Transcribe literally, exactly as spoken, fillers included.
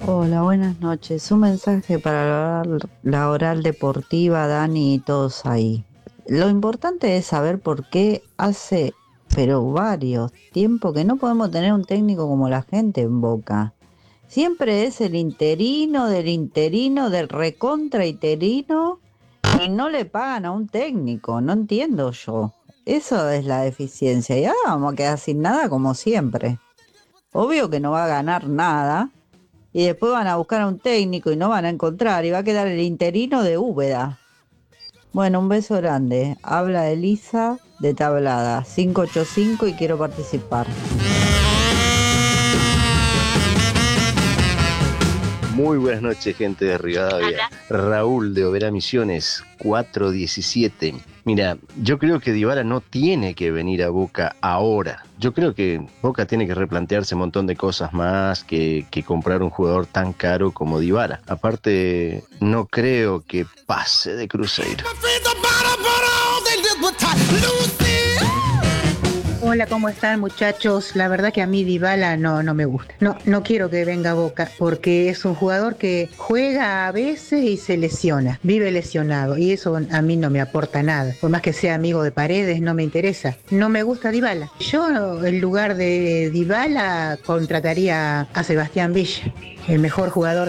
Hola, buenas noches. Un mensaje para la oral, la oral deportiva, Dani y todos ahí. Lo importante es saber por qué hace, pero varios tiempo que no podemos tener un técnico como la gente en Boca. Siempre es el interino del interino del recontra interino y no le pagan a un técnico. No entiendo yo. Eso es la deficiencia. Y ahora vamos a quedar sin nada como siempre. Obvio que no va a ganar nada y después van a buscar a un técnico y no van a encontrar y va a quedar el interino de Úbeda. Bueno, un beso grande. Habla Elisa de Tablada, cinco ocho cinco y quiero participar. Muy buenas noches, gente de Rivadavia. Raúl de Oberá Misiones, cuatro diecisiete. Mira, yo creo que Dybala no tiene que venir a Boca ahora. Yo creo que Boca tiene que replantearse un montón de cosas más que, que comprar un jugador tan caro como Dybala. Aparte, no creo que pase de Cruzeiro. Hola, ¿cómo están, muchachos? La verdad que a mí Dybala no, no me gusta. No, no quiero que venga a Boca porque es un jugador que juega a veces y se lesiona, vive lesionado y eso a mí no me aporta nada. Por más que sea amigo de Paredes, no me interesa. No me gusta Dybala. Yo en lugar de Dybala contrataría a Sebastián Villa, el mejor jugador